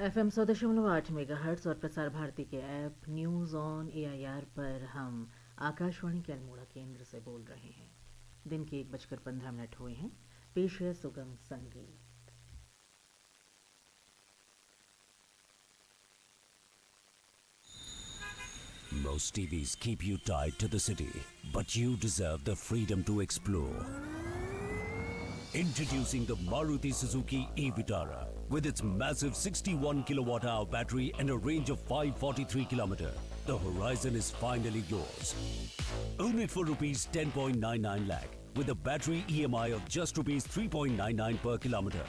FM 100.8 और प्रसार भारती के app news on AIR पर हम आकाशवाणी के अल्मोड़ा केंद्र से बोल रहे हैं। दिन के 1:15 हुए हैं। पेश है सुगम संगीत। Most TVs keep you tied to the city, but you deserve the freedom to explore. Introducing the Maruti Suzuki e-Vitara with its massive 61 kilowatt-hour battery and a range of 543 km. The horizon is finally yours. Own it for rupees 10.99 lakh with a battery EMI of just rupees 3.99 per kilometer.